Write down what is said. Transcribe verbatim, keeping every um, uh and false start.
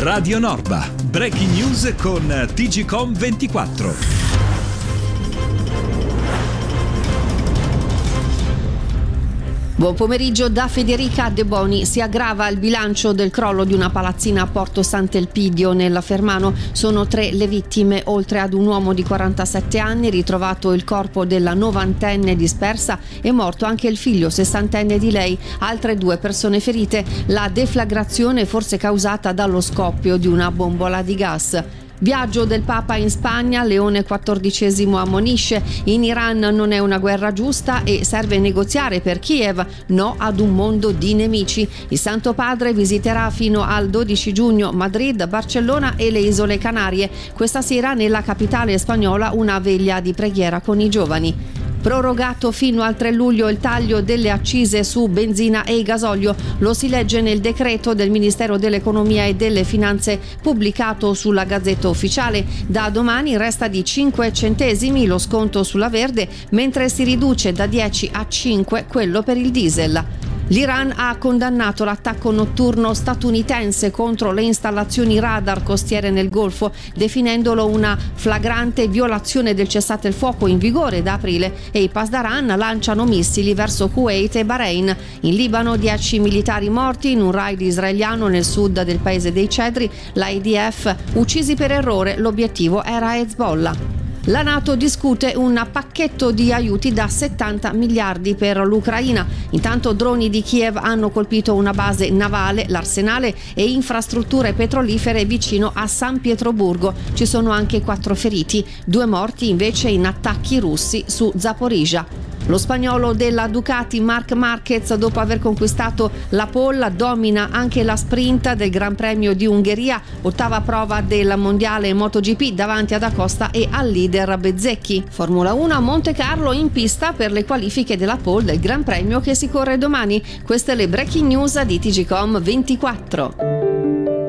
Radio Norba, breaking news con T G Com ventiquattro. Buon pomeriggio da Federica De Boni. Si aggrava il bilancio del crollo di una palazzina a Porto Sant'Elpidio nella Fermano. Sono tre le vittime, oltre ad un uomo di quarantasette anni, ritrovato il corpo della novantenne dispersa, e morto anche il figlio sessantenne di lei. Altre due persone ferite. La deflagrazione forse causata dallo scoppio di una bombola di gas. Viaggio del Papa in Spagna, Leone quattordicesimo ammonisce: in Iran non è una guerra giusta e serve negoziare per Kiev, no ad un mondo di nemici. Il Santo Padre visiterà fino al dodici giugno Madrid, Barcellona e le Isole Canarie. Questa sera nella capitale spagnola una veglia di preghiera con i giovani. Prorogato fino al tre luglio il taglio delle accise su benzina e gasolio. Lo si legge nel decreto del Ministero dell'Economia e delle Finanze pubblicato sulla Gazzetta Ufficiale. Da domani resta di cinque centesimi lo sconto sulla verde, mentre si riduce da dieci a cinque quello per il diesel. L'Iran ha condannato l'attacco notturno statunitense contro le installazioni radar costiere nel Golfo, definendolo una flagrante violazione del cessate il fuoco in vigore da aprile, e i Pasdaran lanciano missili verso Kuwait e Bahrain. In Libano dieci militari morti in un raid israeliano nel sud del paese dei Cedri, l'I D F uccisi per errore, l'obiettivo era Hezbollah. La NATO discute un pacchetto di aiuti da settanta miliardi per l'Ucraina. Intanto droni di Kiev hanno colpito una base navale, l'arsenale e infrastrutture petrolifere vicino a San Pietroburgo. Ci sono anche quattro feriti, due morti invece in attacchi russi su Zaporizhzhia. Lo spagnolo della Ducati Marc Marquez, dopo aver conquistato la pole, domina anche la sprint del Gran Premio di Ungheria, ottava prova del mondiale MotoGP davanti ad Acosta e al leader Bezzecchi. Formula uno a Monte Carlo in pista per le qualifiche della pole del Gran Premio che si corre domani. Queste le breaking news di T G Com ventiquattro.